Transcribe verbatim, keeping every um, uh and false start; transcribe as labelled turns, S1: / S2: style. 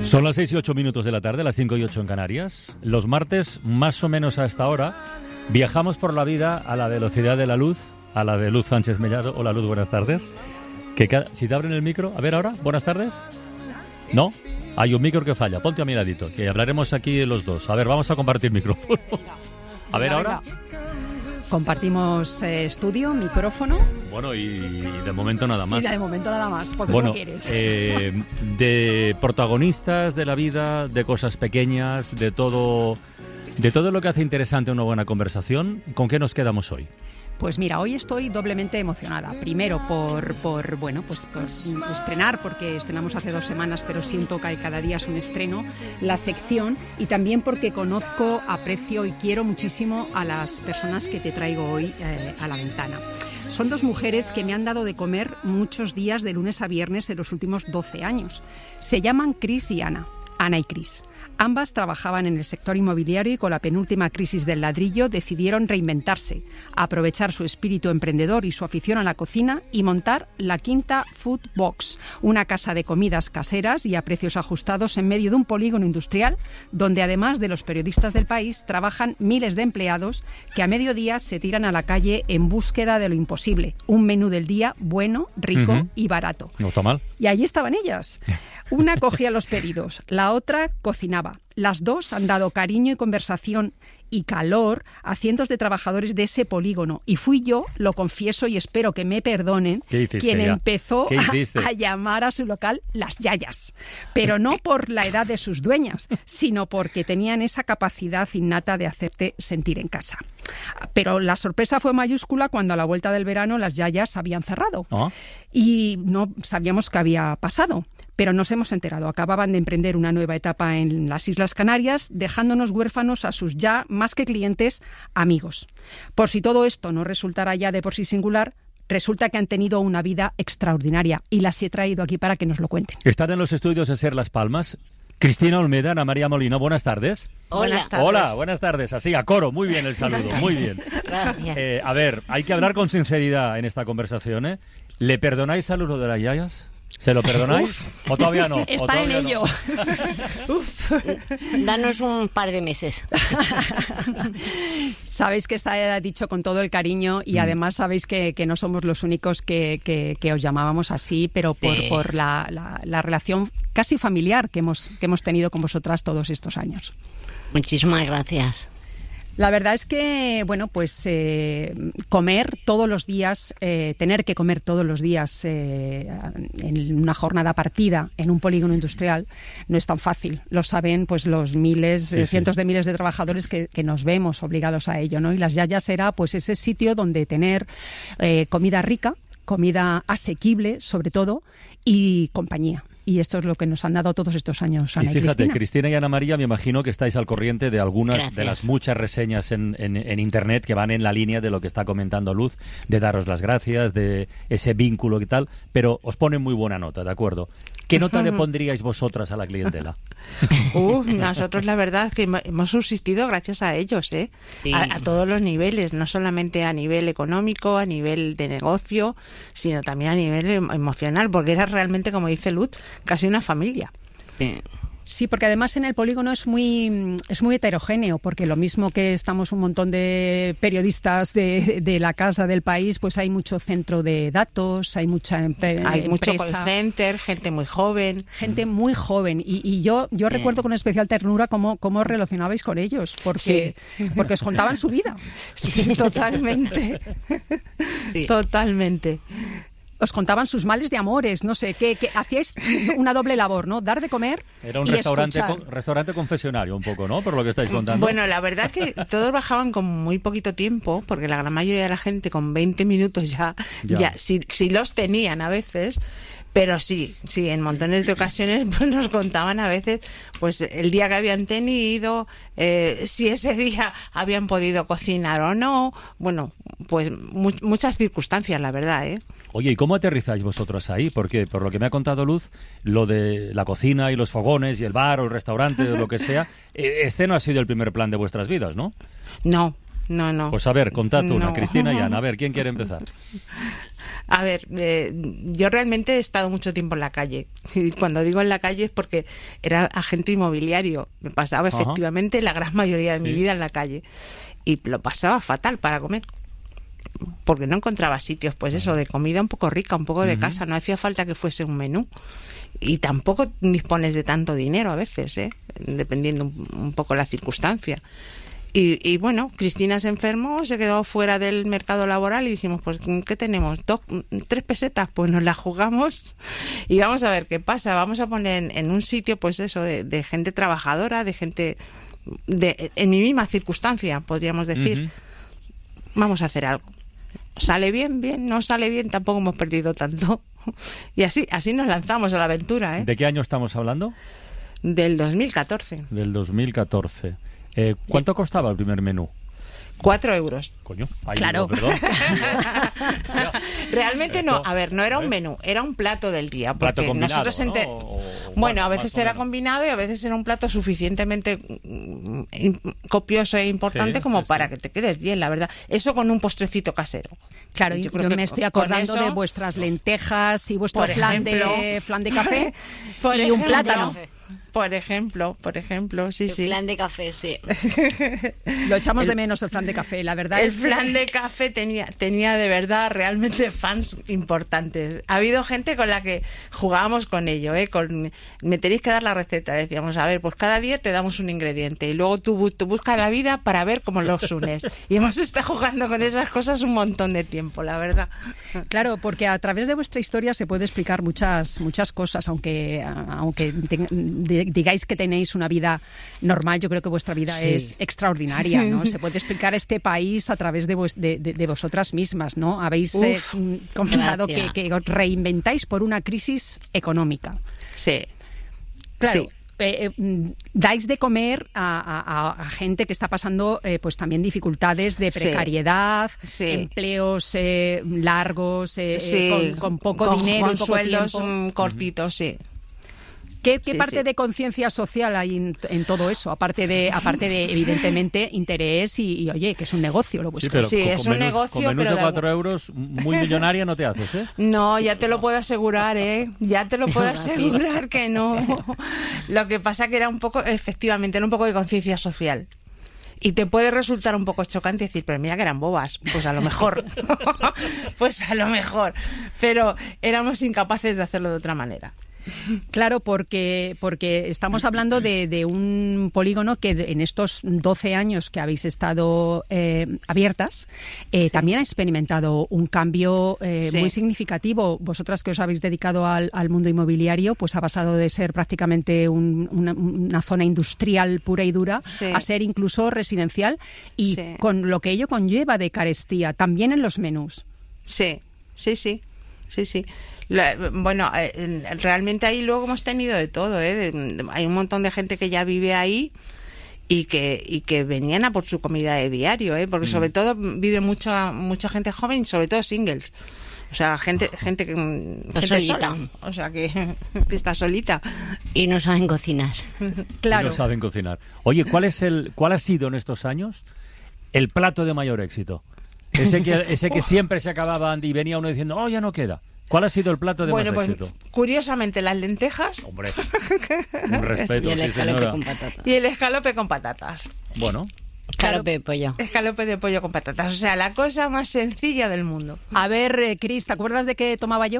S1: Son las seis y ocho minutos de la tarde, las cinco y ocho en Canarias. Los martes, más o menos a esta hora, viajamos por la vida a la velocidad de la luz, a la de Luz Sánchez Mellado. Hola Luz, buenas tardes. Que cada... Si te abren el micro, a ver ahora, buenas tardes. ¿No? Hay un micro que falla, ponte a mi ladito, que hablaremos aquí los dos. A ver, vamos a compartir micrófono. A ver ahora.
S2: Compartimos eh, estudio, micrófono.
S1: Bueno, y, y de momento nada más.
S2: Sí, de momento nada más, porque
S1: bueno,
S2: no quieres.
S1: Eh, de protagonistas de la vida, de cosas pequeñas, de todo, de todo lo que hace interesante una buena conversación, ¿con qué nos quedamos hoy?
S2: Pues mira, hoy estoy doblemente emocionada. Primero por, por bueno, pues, pues estrenar, porque estrenamos hace dos semanas, pero siento que cada día es un estreno, la sección, y también porque conozco, aprecio y quiero muchísimo a las personas que te traigo hoy eh, a la ventana. Son dos mujeres que me han dado de comer muchos días de lunes a viernes en los últimos doce años. Se llaman Cris y Ana, Ana y Cris. Ambas trabajaban en el sector inmobiliario y con la penúltima crisis del ladrillo decidieron reinventarse, aprovechar su espíritu emprendedor y su afición a la cocina y montar la Quinta Food Box, una casa de comidas caseras y a precios ajustados en medio de un polígono industrial donde además de los periodistas del país trabajan miles de empleados que a mediodía se tiran a la calle en búsqueda de lo imposible, un menú del día bueno, rico uh-huh. y barato.
S1: No está mal.
S2: Y allí estaban ellas. Una cogía los pedidos, la otra cocinaba. Las dos han dado cariño y conversación y calor a cientos de trabajadores de ese polígono. Y fui yo, lo confieso y espero que me perdonen, quien
S1: ya?
S2: empezó a, a llamar a su local las yayas. Pero no por la edad de sus dueñas, sino porque tenían esa capacidad innata de hacerte sentir en casa. Pero la sorpresa fue mayúscula cuando a la vuelta del verano las yayas habían cerrado. ¿Oh? Y no sabíamos qué había pasado. Pero nos hemos enterado. Acababan de emprender una nueva etapa en las Islas Canarias, dejándonos huérfanos a sus ya, más que clientes, amigos. Por si todo esto no resultara ya de por sí singular, resulta que han tenido una vida extraordinaria y las he traído aquí para que nos lo cuenten.
S1: Están en los estudios de Ser Las Palmas Cristina Olmeda, Ana María Molino, buenas tardes.
S3: Hola. Buenas tardes.
S1: Hola, buenas tardes. Así, a coro, muy bien el saludo, muy bien.
S3: Gracias.
S1: Eh, a ver, hay que hablar con sinceridad en esta conversación, ¿eh? ¿Le perdonáis al uso de las yayas? ¿Se lo perdonáis?
S3: Uf.
S1: ¿O todavía no?
S2: Está
S1: ¿O todavía
S2: en ello.
S1: No?
S3: Uf. Danos un par de meses.
S2: Sabéis que está dicho con todo el cariño y mm. además sabéis que, que no somos los únicos que, que, que os llamábamos así, pero por, sí. por la, la, la relación casi familiar que hemos, que hemos tenido con vosotras todos estos años.
S3: Muchísimas gracias.
S2: La verdad es que, bueno, pues eh, comer todos los días, eh, tener que comer todos los días eh, en una jornada partida en un polígono industrial no es tan fácil. Lo saben pues los miles, sí, cientos sí. de miles de trabajadores que, que nos vemos obligados a ello, ¿no? Y las yayas era pues ese sitio donde tener eh, comida rica, comida asequible sobre todo y compañía. Y esto es lo que nos han dado todos estos años, Ana y,
S1: y fíjate,
S2: Cristina.
S1: Cristina y Ana María, me imagino que estáis al corriente de algunas
S3: Gracias.
S1: de las muchas reseñas en, en, en Internet que van en la línea de lo que está comentando Luz, de daros las gracias, de ese vínculo y tal, pero os ponen muy buena nota, ¿de acuerdo? ¿Qué nota le pondríais vosotras a la clientela?
S4: Uf, nosotros la verdad que hemos subsistido gracias a ellos, ¿eh?
S3: Sí.
S4: A, a todos los niveles, no solamente a nivel económico, a nivel de negocio, sino también a nivel emocional, porque era realmente, como dice Luz, casi una familia.
S3: Sí.
S2: Sí, porque además en el polígono es muy es muy heterogéneo, porque lo mismo que estamos un montón de periodistas de, de la casa del país, pues hay mucho centro de datos, hay mucha empe-
S4: hay
S2: empresa.
S4: mucho call center, gente muy joven.
S2: Gente muy joven. Y, y yo yo
S3: Bien.
S2: recuerdo con especial ternura cómo, cómo os relacionabais con ellos, porque,
S4: sí.
S2: porque os contaban su vida.
S4: Sí, totalmente.
S3: Sí.
S4: Totalmente.
S2: Os contaban sus males de amores, no sé, que, que hacíais una doble labor, ¿no? Dar de comer
S1: Era un
S2: y
S1: restaurante,
S2: escuchar.
S1: con, restaurante confesionario un poco, ¿no? Por lo que estáis contando.
S4: Bueno, la verdad que todos bajaban con muy poquito tiempo, porque la gran mayoría de la gente con veinte minutos ya,
S1: Ya.
S4: ya si, si los tenían a veces. Pero sí, sí, en montones de ocasiones pues nos contaban a veces pues el día que habían tenido, eh, si ese día habían podido cocinar o no. Bueno, pues mu- muchas circunstancias, la verdad, ¿eh?
S1: Oye, ¿y cómo aterrizáis vosotros ahí? Porque por lo que me ha contado Luz, lo de la cocina y los fogones y el bar o el restaurante o lo que sea, eh, este no ha sido el primer plan de vuestras vidas, ¿no?
S4: No. no, no.
S1: Pues a ver, contad una,
S4: No.
S1: Cristina y Ana. A ver, ¿quién quiere empezar?
S4: A ver, eh, yo realmente he estado mucho tiempo en la calle. Y cuando digo en la calle es porque era agente inmobiliario. Me pasaba
S1: Ajá.
S4: efectivamente la gran mayoría de mi
S1: Sí.
S4: vida en la calle. Y lo pasaba fatal para comer. Porque no encontraba sitios, pues eso, de comida un poco rica, un poco de
S1: Ujú.
S4: casa. No hacía falta que fuese un menú. Y tampoco dispones de tanto dinero a veces, ¿eh? Dependiendo un, un poco la circunstancia. Y, y bueno, Cristina se enfermó, se quedó fuera del mercado laboral y dijimos, pues, ¿qué tenemos? ¿Dos, tres pesetas? Pues nos la jugamos y vamos a ver qué pasa. Vamos a poner en, en un sitio, pues eso, de, de gente trabajadora, de gente de, en mi misma circunstancia, podríamos decir.
S1: Ujú.
S4: Vamos a hacer algo. Sale bien, bien, no sale bien, tampoco hemos perdido tanto. Y así, así nos lanzamos a la aventura, ¿eh?
S1: ¿De qué año estamos hablando?
S4: Del dos mil catorce.
S1: Del dos mil catorce. Eh, ¿Cuánto costaba el primer menú?
S4: Cuatro euros.
S1: Coño, ahí
S2: Claro.
S1: no, perdón.
S4: Realmente no,
S1: Esto-
S4: a ver, no era
S1: a
S4: un
S1: ver.
S4: menú, era un plato del día.
S1: Plato
S4: Porque
S1: combinado,
S4: nosotros
S1: ¿no?
S4: ente-
S1: O- o-
S4: Bueno, a
S1: más
S4: veces
S1: o
S4: era
S1: menos.
S4: combinado y a veces era un plato suficientemente mm, im- copioso e importante
S1: Sí,
S4: como
S1: sí,
S4: para
S1: sí.
S4: que te quedes bien, la verdad. Eso con un postrecito casero.
S2: Claro,
S4: Yo
S2: yo,
S4: creo que
S2: me estoy
S4: con
S2: acordando
S4: eso-
S2: de vuestras lentejas y vuestro
S4: Por
S2: flan de,
S4: ejemplo.
S2: flan de café
S4: Por
S2: y un
S4: ejemplo.
S2: plátano.
S4: Por ejemplo, por ejemplo, sí,
S3: El
S4: sí.
S3: flan de café, sí.
S2: Lo echamos de menos el flan de café, la verdad
S4: El
S2: es
S4: flan de café tenía, tenía de verdad realmente fans importantes. Ha habido gente con la que jugábamos con ello, ¿eh? Con, me tenéis que dar la receta. Decíamos, a ver, pues cada día te damos un ingrediente y luego tú, bu- tú buscas la vida para ver cómo los unes. Y hemos estado jugando con esas cosas un montón de tiempo, la verdad.
S2: Claro, porque a través de vuestra historia se puede explicar muchas muchas cosas, aunque aunque te- de- digáis que tenéis una vida normal, yo creo que vuestra vida
S4: Sí.
S2: es extraordinaria, ¿no? Se puede explicar este país a través de, vos- de, de- de vosotras mismas, ¿no? Habéis eh,
S4: Uf,
S2: mm, confesado que,
S3: gracias.
S2: que os reinventáis por una crisis económica.
S4: Sí.
S2: Claro.
S4: Sí.
S2: eh, eh, mm, dais de comer a, a- a gente que está pasando eh, pues también dificultades de
S4: Sí.
S2: precariedad,
S4: Sí.
S2: empleos eh, largos, eh, eh,
S4: Sí,
S2: con, con poco
S4: con-
S2: dinero,
S4: con
S2: y poco
S4: sueldos
S2: tiempo.
S4: mm, cortitos, sí.
S2: ¿Qué, qué
S4: sí,
S2: parte
S4: sí.
S2: de conciencia social hay en, en todo eso? Aparte de, aparte de evidentemente, interés y, y, oye, que es un negocio lo
S1: Sí,
S2: vuestro.
S1: pero
S4: Sí,
S1: con,
S4: es
S1: con
S4: un
S1: menús-
S4: negocio,
S1: con menús
S4: pero
S1: de
S4: de
S1: cuatro euros, muy millonaria no te haces, ¿eh?
S4: No, ya te lo puedo asegurar, ¿eh? Ya te lo puedo
S3: Gracias.
S4: asegurar que no. Lo que pasa que era un poco, efectivamente, era un poco de conciencia social. Y te puede resultar un poco chocante decir, pero mira que eran bobas. Pues a lo mejor. Pues a lo mejor. Pero éramos incapaces de hacerlo de otra manera.
S2: Claro, porque, porque estamos hablando de, de un polígono que de- en estos doce años que habéis estado eh, abiertas, eh, también ha experimentado un cambio eh,
S4: Sí.
S2: muy significativo. Vosotras que os habéis dedicado al, al mundo inmobiliario, pues ha pasado de ser prácticamente un- una, una zona industrial pura y dura
S4: Sí.
S2: a ser incluso residencial y
S4: Sí.
S2: con lo que ello conlleva de carestía, también en los menús.
S4: Sí, sí, sí. Sí, sí. La- bueno, eh, realmente ahí luego hemos tenido de todo, ¿eh? De- de- hay un montón de gente que ya vive ahí y que y que venían a por su comida de diario, ¿eh? Porque sobre todo vive mucha mucha gente joven, sobre todo singles. O sea, gente gente que
S3: Está
S4: gente
S3: solita.
S4: sola, o sea, que, que está solita.
S3: Y no saben cocinar.
S2: Claro.
S1: Y no saben cocinar. Oye, ¿cuál es el, cuál ha sido en estos años el plato de mayor éxito? Ese que, ese que siempre se acababa y venía uno diciendo, oh, ya no queda. ¿Cuál ha sido el plato de
S4: Bueno,
S1: más
S4: pues
S1: éxito?
S4: curiosamente las lentejas
S1: Hombre, un respeto,
S3: Y el
S1: sí,
S3: escalope
S1: señora.
S3: con patata.
S4: y el escalope con patatas.
S1: Bueno,
S3: Escalope de pollo.
S4: Escalope de pollo con patatas, o sea, la cosa más sencilla del mundo.
S2: A ver, eh, Cris, ¿te acuerdas de qué tomaba yo?